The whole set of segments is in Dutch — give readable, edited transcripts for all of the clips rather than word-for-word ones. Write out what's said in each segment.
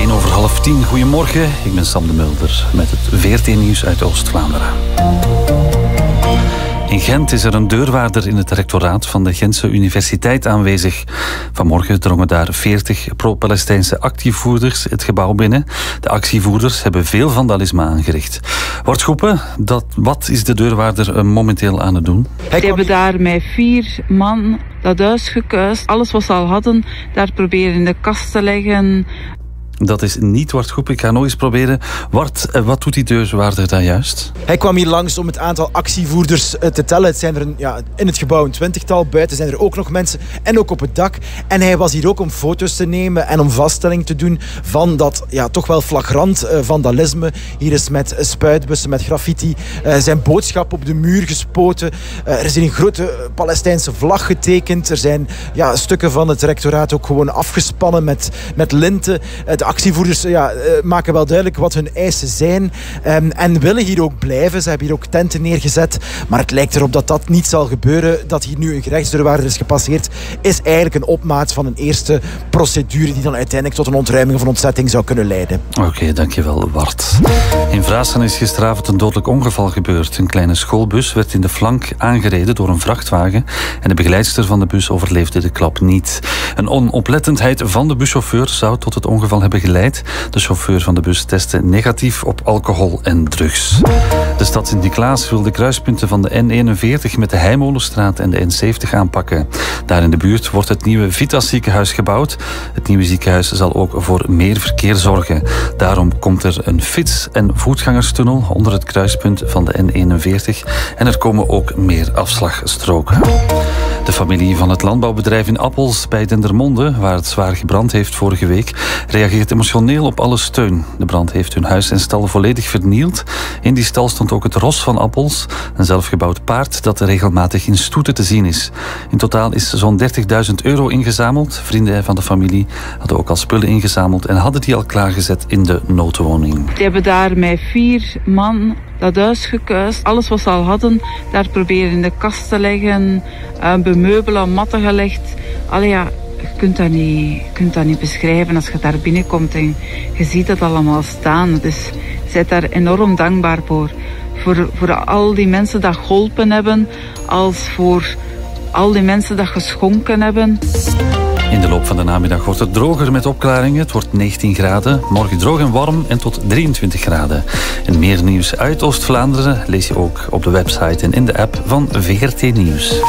10:01. Goedemorgen, ik ben Sam de Mulder met het VRT-nieuws uit Oost-Vlaanderen. In Gent is er een deurwaarder in het rectoraat van de Gentse Universiteit aanwezig. Vanmorgen drongen daar 40 pro-Palestijnse actievoerders het gebouw binnen. De actievoerders hebben veel vandalisme aangericht. Wart Schoepen, wat is de deurwaarder momenteel aan het doen? Ze hebben daar met 4 man dat huis gekuist. Alles wat ze al hadden, daar proberen in de kast te leggen. Dat is niet Wart Schoepen. Ik ga nog eens proberen. Wart, wat doet die deurwaarder dan juist? Hij kwam hier langs om het aantal actievoerders te tellen. Het zijn er in het gebouw een 20-tal. Buiten zijn er ook nog mensen. En ook op het dak. En hij was hier ook om foto's te nemen en om vaststelling te doen van dat toch wel flagrant vandalisme. Hier is met spuitbussen, met graffiti zijn boodschap op de muur gespoten. Er is hier een grote Palestijnse vlag getekend. Er zijn stukken van het rectoraat ook gewoon afgespannen met linten. De actievoerders maken wel duidelijk wat hun eisen zijn en willen hier ook blijven. Ze hebben hier ook tenten neergezet, maar het lijkt erop dat dat niet zal gebeuren. Dat hier nu een gerechtsdeurwaarder is gepasseerd, is eigenlijk een opmaat van een eerste procedure die dan uiteindelijk tot een ontruiming of een ontzetting zou kunnen leiden. Oké, dankjewel Bart. In Vaassen is gisteravond een dodelijk ongeval gebeurd. Een kleine schoolbus werd in de flank aangereden door een vrachtwagen en de begeleidster van de bus overleefde de klap niet. Een onoplettendheid van de buschauffeur zou tot het ongeval hebben geleid. De chauffeur van de bus testte negatief op alcohol en drugs. De stad Sint-Niklaas wil de kruispunten van de N41 met de Heimolenstraat en de N70 aanpakken. Daar in de buurt wordt het nieuwe Vitas ziekenhuis gebouwd. Het nieuwe ziekenhuis zal ook voor meer verkeer zorgen. Daarom komt er een fiets- en voetgangerstunnel onder het kruispunt van de N41 en er komen ook meer afslagstroken. De familie van het landbouwbedrijf in Appels bij Dendermonde, waar het zwaar gebrand heeft vorige week, reageert emotioneel op alle steun. De brand heeft hun huis en stal volledig vernield. In die stal stond ook het ros van Appels, een zelfgebouwd paard dat regelmatig in stoeten te zien is. In totaal is zo'n 30.000 euro ingezameld. Vrienden van de familie hadden ook al spullen ingezameld en hadden die al klaargezet in de noodwoning. Die hebben daar met 4 man dat huis gekuist. Alles wat ze al hadden, daar proberen in de kast te leggen, bemeubelen, matten gelegd. Je kunt dat niet beschrijven als je daar binnenkomt en je ziet dat allemaal staan. Dus je bent daar enorm dankbaar voor al die mensen dat geholpen hebben, als voor al die mensen dat geschonken hebben. In de loop van de namiddag wordt het droger met opklaringen. Het wordt 19 graden. Morgen droog en warm en tot 23 graden. En meer nieuws uit Oost-Vlaanderen lees je ook op de website en in de app van VRT Nieuws.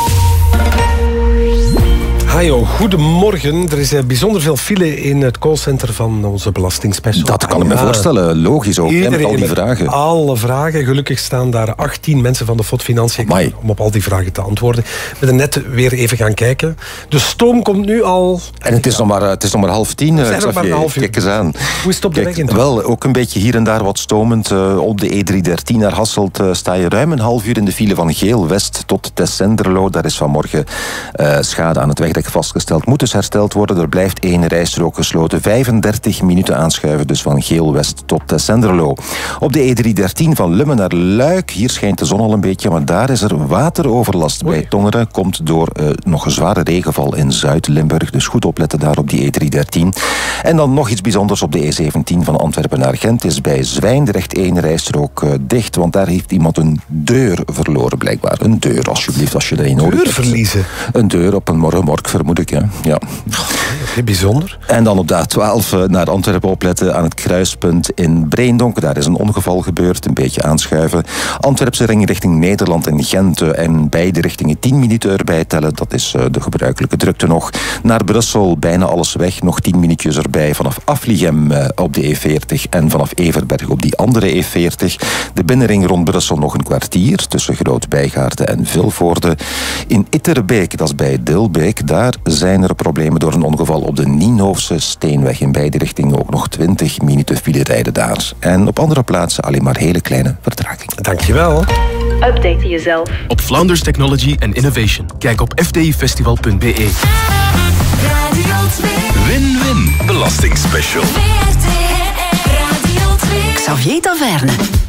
Hajo, goedemorgen. Er is bijzonder veel file in het callcenter van onze belastingspecial. Dat kan ik me voorstellen. Logisch ook. Met al die vragen. Alle vragen. Gelukkig staan daar 18 mensen van de FOD Financiën om op al die vragen te antwoorden. We zijn net weer even gaan kijken. De stoom komt nu al... En het is nog maar 9:30. Kijk eens aan. Hoe is het op de weg in? Wel, ook een beetje hier en daar wat stomend. Op de E313 naar Hasselt sta je ruim een half uur in de file van Geel-West tot Tessenderlo. Daar is vanmorgen schade aan het wegdek vastgesteld. Moet dus hersteld worden. Er blijft 1 rijstrook gesloten. 35 minuten aanschuiven dus van Geel-West tot Tessenderlo. Op de E313 van Lummen naar Luik. Hier schijnt de zon al een beetje, maar daar is er wateroverlast bij Tongeren. Komt door nog een zware regenval in Zuid-Limburg. Dus goed opletten daar op die E313. En dan nog iets bijzonders op de E17 van Antwerpen naar Gent. Is bij Zwijndrecht 1 rijstrook dicht, want daar heeft iemand een deur verloren blijkbaar. Een deur, alsjeblieft, als je dat in nodig hebt. Deur verliezen? Een deur op een morgenmork, vermoed ik. Ja. Oké, bijzonder. En dan op de A12 naar Antwerpen opletten aan het kruispunt in Breendonk. Daar is een ongeval gebeurd, een beetje aanschuiven. Antwerpse ring richting Nederland en Gent en beide richtingen 10 minuten erbij tellen. Dat is de gebruikelijke drukte nog. Naar Brussel bijna alles weg, nog 10 minuutjes erbij vanaf Afligem op de E40 en vanaf Everberg op die andere E40. De binnenring rond Brussel nog een kwartier tussen Groot-Bijgaarden en Vilvoorde. In Itterbeek, dat is bij Dilbeek, daar zijn er problemen door een ongeval op de Nienhoofse Steenweg. In beide richtingen ook nog 20 minuten file rijden daar. En op andere plaatsen alleen maar hele kleine vertraging. Dankjewel. Update jezelf op Flanders Technology and Innovation. Kijk op fdifestival.be. Win-win belastingspecial. Xavier Taverne.